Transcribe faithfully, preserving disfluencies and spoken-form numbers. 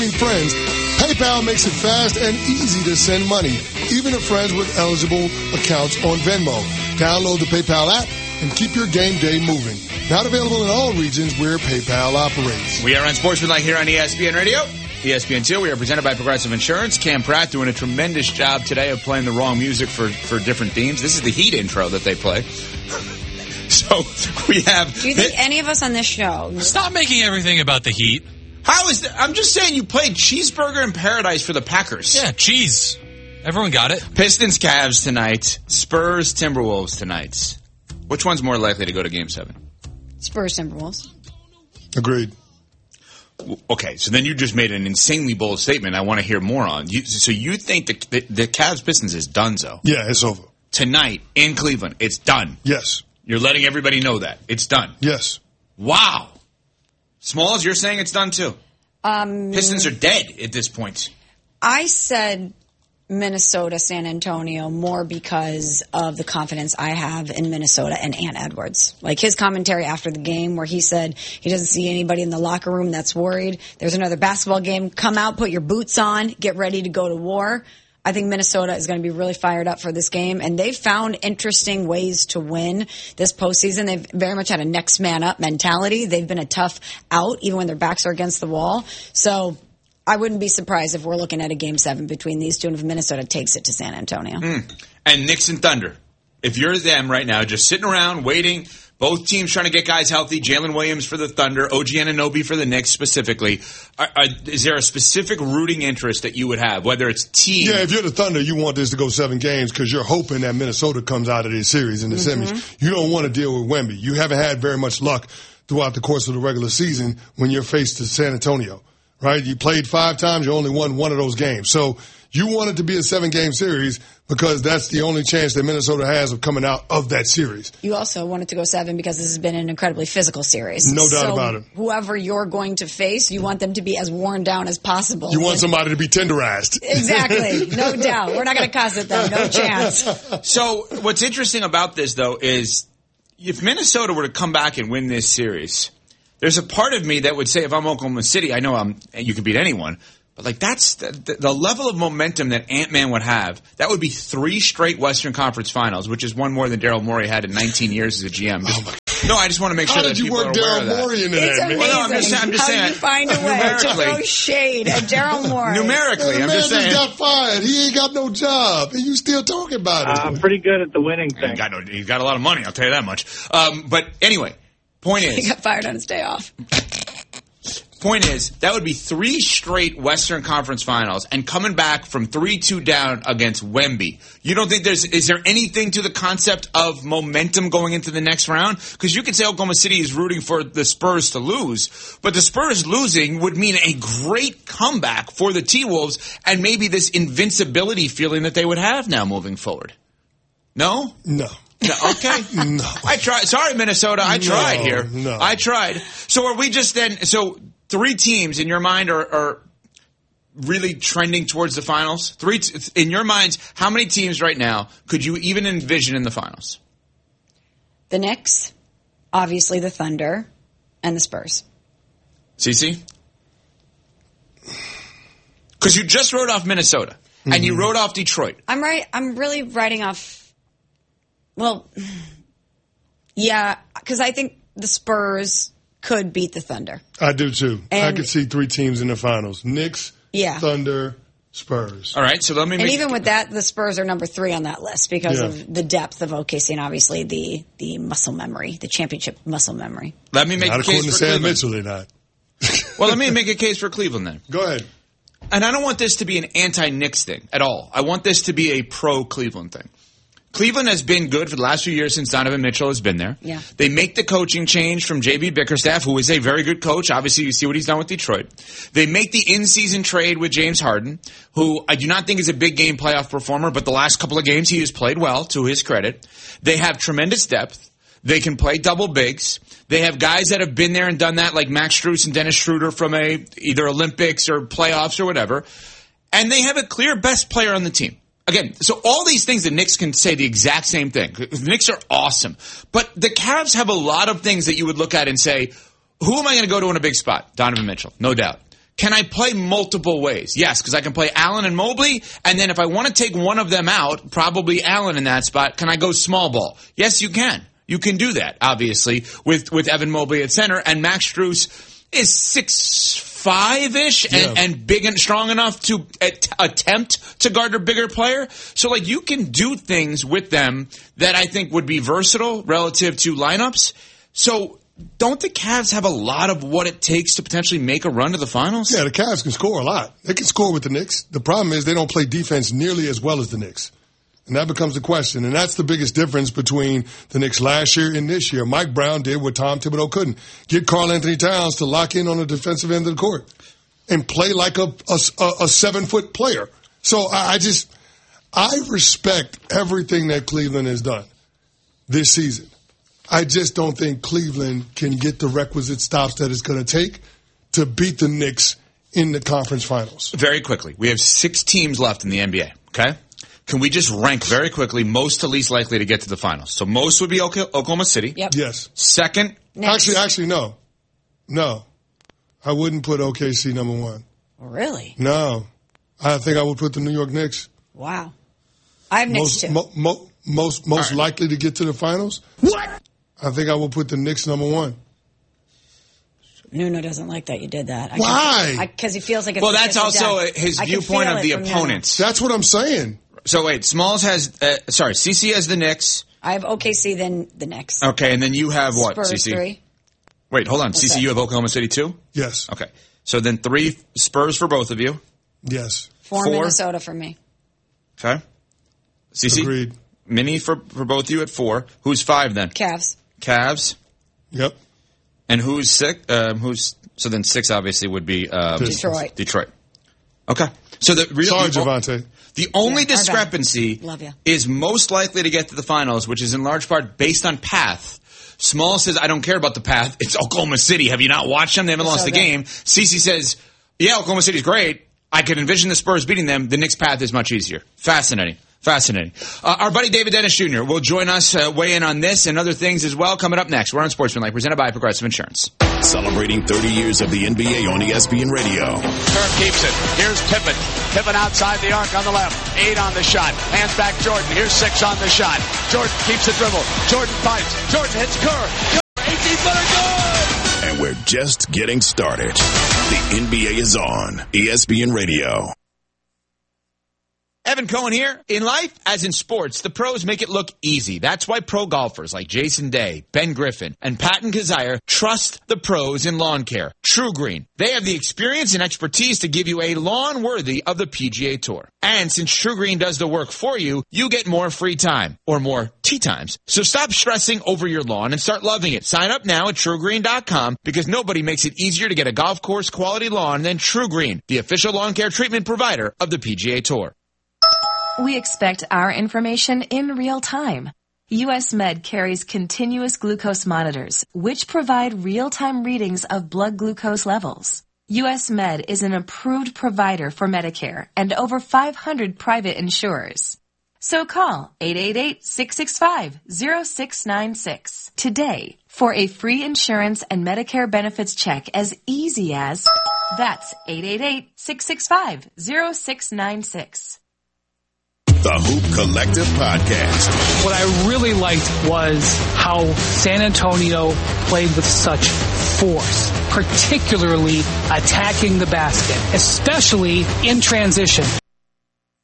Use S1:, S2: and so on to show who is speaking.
S1: friends, PayPal makes it fast and easy to send money, even to friends with eligible accounts on Venmo. Download the PayPal app and keep your game day moving. Not available in all regions where PayPal operates.
S2: We are on Sportsmanlike here on E S P N Radio, E S P N two. We are presented by Progressive Insurance. Cam Pratt doing a tremendous job today of playing the wrong music for, for different themes. This is the Heat intro that they play. So we have...
S3: Do you think any of us on this show...
S4: Stop making everything about the Heat.
S2: How is that? I'm just saying you played Cheeseburger in Paradise for the Packers.
S4: Yeah, cheese. Everyone got it.
S2: Pistons, Cavs tonight. Spurs, Timberwolves tonight. Which one's more likely to go to Game seven?
S3: Spurs, Timberwolves.
S1: Agreed.
S2: Okay, so then you just made an insanely bold statement I want to hear more on. You, so you think the, the, the Cavs-Pistons is donezo?
S1: Yeah, it's over.
S2: Tonight in Cleveland, it's done.
S1: Yes.
S2: You're letting everybody know that. It's done.
S1: Yes.
S2: Wow. Smalls, you're saying it's done too?
S3: Um,
S2: Pistons are dead at this point.
S3: I said Minnesota, San Antonio more because of the confidence I have in Minnesota and Ant Edwards. Like his commentary after the game where he said he doesn't see anybody in the locker room that's worried. There's another basketball game. Come out, put your boots on, get ready to go to war. I think Minnesota is going to be really fired up for this game, and they've found interesting ways to win this postseason. They've very much had a next man up mentality. They've been a tough out, even when their backs are against the wall. So I wouldn't be surprised if we're looking at a game seven between these two, and if Minnesota takes it to San Antonio.
S2: Mm. And Knicks and Thunder. If you're them right now, just sitting around waiting, both teams trying to get guys healthy, Jalen Williams for the Thunder, O G Anunoby for the Knicks specifically, are, are, is there a specific rooting interest that you would have, whether it's team?
S1: Yeah, if you're the Thunder, you want this to go seven games because you're hoping that Minnesota comes out of this series in the mm-hmm. semis. You don't want to deal with Wemby. You haven't had very much luck throughout the course of the regular season when you're faced to San Antonio, right? You played five times, you only won one of those games. So you want it to be a seven-game series because that's the only chance that Minnesota has of coming out of that series.
S3: You also want it to go seven because this has been an incredibly physical series.
S1: No doubt
S3: so
S1: about it.
S3: Whoever you're going to face, you want them to be as worn down as possible.
S1: You want somebody to be tenderized.
S3: Exactly. No doubt. We're not going to cuss at them. No chance.
S2: So what's interesting about this, though, is if Minnesota were to come back and win this series, there's a part of me that would say if I'm Oklahoma City, I know I'm, you can beat anyone, but like that's the, the, the level of momentum that Ant-Man would have. That would be three straight Western Conference Finals, which is one more than Daryl Morey had in nineteen years as a G M. Just, oh no, I just want to make sure
S1: How
S2: that
S1: did you
S2: people
S1: work
S2: are aware
S1: Daryl
S2: of that.
S1: Morey into
S3: it's
S1: that, man?
S3: amazing
S2: Well, no, I'm just, I'm just
S3: how
S2: saying.
S3: you find a way to throw shade at Daryl Morey.
S2: Numerically,
S1: the
S2: I'm
S1: man
S2: just saying.
S1: just got fired. He ain't got no job, and you still talking about it.
S5: Uh, I'm pretty good at the winning
S2: He
S5: thing.
S2: got, no, he got a lot of money, I'll tell you that much. Um, but anyway, point is.
S3: He got fired on his day off.
S2: Point is, that would be three straight Western Conference Finals and coming back from three two down against Wemby. You don't think there's – is there anything to the concept of momentum going into the next round? Because you could say Oklahoma City is rooting for the Spurs to lose, but the Spurs losing would mean a great comeback for the T-Wolves and maybe this invincibility feeling that they would have now moving forward. No?
S1: No.
S2: No, okay.
S1: No.
S2: I tried. Sorry, Minnesota. I tried
S1: no,
S2: here.
S1: No.
S2: I tried. So are we just then – so – three teams in your mind are, are really trending towards the finals? Three t- in your minds, how many teams right now could you even envision in the finals?
S3: The Knicks, obviously the Thunder, and the Spurs.
S2: Cece? Because you just wrote off Minnesota, mm-hmm. and you wrote off Detroit.
S3: I'm right. I'm really writing off. Well, yeah, because I think the Spurs could beat the Thunder.
S1: I do too.
S3: And
S1: I could see three teams in the finals: Knicks,
S3: yeah.
S1: Thunder, Spurs.
S2: All right, so let me.
S3: And
S2: make
S3: even with that, the Spurs are number three on that list because
S1: yeah.
S3: of the depth of O K C and obviously the the muscle memory, the championship muscle memory.
S2: Let me make
S1: not
S2: a case
S1: according
S2: for
S1: to Sam
S2: Cleveland.
S1: Mitchell, they're not.
S2: Well, let me make a case for Cleveland then.
S1: Go ahead.
S2: And I don't want this to be an anti-Knicks thing at all. I want this to be a pro-Cleveland thing. Cleveland has been good for the last few years since Donovan Mitchell has been there.
S3: Yeah.
S2: They make the coaching change from J B Bickerstaff, who is a very good coach. Obviously, you see what he's done with Detroit. They make the in-season trade with James Harden, who I do not think is a big game playoff performer, but the last couple of games he has played well, to his credit. They have tremendous depth. They can play double bigs. They have guys that have been there and done that, like Max Strus and Dennis Schroeder from a either Olympics or playoffs or whatever. And they have a clear best player on the team. Again, so all these things, the Knicks can say the exact same thing. The Knicks are awesome. But the Cavs have a lot of things that you would look at and say, who am I going to go to in a big spot? Donovan Mitchell, no doubt. Can I play multiple ways? Yes, because I can play Allen and Mobley, and then if I want to take one of them out, probably Allen in that spot, can I go small ball? Yes, you can. You can do that, obviously, with, with Evan Mobley at center, and Max Strus is six five-ish and,
S1: yeah.
S2: and big and strong enough to at- attempt to guard a bigger player. So, like, you can do things with them that I think would be versatile relative to lineups. So, don't the Cavs have a lot of what it takes to potentially make a run to the finals?
S1: Yeah, the Cavs can score a lot. They can score with the Knicks. The problem is they don't play defense nearly as well as the Knicks. And that becomes the question. And that's the biggest difference between the Knicks last year and this year. Mike Brown did what Tom Thibodeau couldn't. Get Karl Anthony Towns to lock in on the defensive end of the court and play like a, a, a seven-foot player. So I, I just, I respect everything that Cleveland has done this season. I just don't think Cleveland can get the requisite stops that it's going to take to beat the Knicks in the conference finals.
S2: Very quickly. We have six teams left in the N B A, okay? Can we just rank very quickly most to least likely to get to the finals? So most would be Oklahoma City.
S3: Yep.
S1: Yes.
S2: Second.
S3: Next.
S1: Actually, actually, no. No. I wouldn't put O K C number one.
S3: Really?
S1: No. I think I would put the New York Knicks.
S3: Wow. I have Knicks
S1: Most,
S3: too.
S1: mo, mo, most, most
S2: right.
S1: likely to get to the finals?
S2: What?
S1: I think I will put the Knicks number one.
S3: Nuno doesn't like that you did that. I
S1: Why?
S3: Because he feels like it's
S2: Well,
S3: a
S2: that's
S3: kiss of
S2: also
S3: death.
S2: his
S3: I can
S2: viewpoint
S3: feel
S2: of the
S3: it from
S2: opponents.
S1: That's what I'm saying.
S2: So wait, Smalls has, uh, sorry, C C has the Knicks.
S3: Nuno. I have O K C, then the Knicks.
S2: Okay, and then you have what,
S3: Spurs
S2: C C?
S3: three.
S2: Wait, hold on.
S3: What's
S2: C C,
S3: that?
S2: you have Oklahoma City too?
S1: Yes.
S2: Okay. So then three Spurs for both of you.
S1: Yes.
S3: Four,
S2: Four.
S3: Minnesota for me.
S2: Okay. C C?
S1: Agreed.
S2: Mini for, for both of you at four. Who's five then?
S3: Cavs.
S2: Cavs.
S1: Yep.
S2: And who's six? Um, who's so then six obviously would be um,
S3: Detroit.
S2: Detroit. Okay. So the real
S1: Sorry,
S2: the,
S1: Javante.
S2: the only
S3: Yeah, our bad.
S2: discrepancy
S3: Love ya.
S2: is most likely to get to the finals, which is in large part based on path. Small says, I don't care about the path. It's Oklahoma City. Have you not watched them? They haven't
S3: They're
S2: lost
S3: so
S2: a
S3: good.
S2: game. Cece says, yeah, Oklahoma City's great. I could envision the Spurs beating them. The Knicks' path is much easier. Fascinating. Fascinating. Uh, our buddy David Dennis Junior will join us, uh, weigh in on this and other things as well. Coming up next, we're on Sportsmanlike, presented by Progressive Insurance.
S5: Celebrating thirty years of the N B A on E S P N Radio.
S6: Kerr keeps it. Here's Pippen. Pippen outside the arc on the left. Eight on the shot. Hands back Jordan. Here's six on the shot. Jordan keeps the dribble. Jordan fights. Jordan hits Kerr. eighteen-footer good!
S5: And we're just getting started. The N B A is on E S P N Radio.
S2: Evan Cohen here. In life, as in sports, the pros make it look easy. That's why pro golfers like Jason Day, Ben Griffin, and Patton Kazire trust the pros in lawn care. True Green. They have the experience and expertise to give you a lawn worthy of the P G A Tour. And since True Green does the work for you, you get more free time, or more tee times. So stop stressing over your lawn and start loving it. Sign up now at true green dot com because nobody makes it easier to get a golf course quality lawn than True Green, the official lawn care treatment provider of the P G A Tour.
S7: We expect our information in real time. U S Med carries continuous glucose monitors, which provide real-time readings of blood glucose levels. U S Med is an approved provider for Medicare and over five hundred private insurers. So call eight eight eight, six six five, zero six nine six today for a free insurance and Medicare benefits check as easy as that's eight eight eight, six six five, zero six nine six.
S5: The Hoop Collective Podcast.
S8: What I really liked was how San Antonio played with such force, particularly attacking the basket, especially in transition.